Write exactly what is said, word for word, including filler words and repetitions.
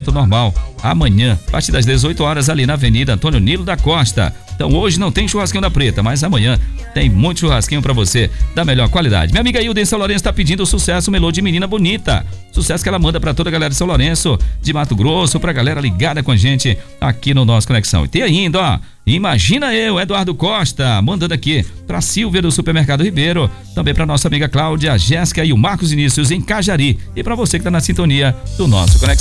atendimento normal. Amanhã, a partir das dezoito horas, ali na Avenida Antônio Nilo da Costa. Então hoje não tem churrasquinho da Preta, mas amanhã tem muito churrasquinho pra você, da melhor qualidade. Minha amiga Hilda em São Lourenço tá pedindo o sucesso Melô de Menina Bonita. Sucesso que ela manda pra toda a galera de São Lourenço, de Mato Grosso, pra galera ligada com a gente aqui no nosso Conexão. E tem ainda, ó, Imagina Eu, Eduardo Costa, mandando aqui pra Silvia do Supermercado Ribeiro, também pra nossa amiga Cláudia, a Jéssica e o Marcos Inícios em Cajari. E pra você que tá na sintonia do nosso Conexão.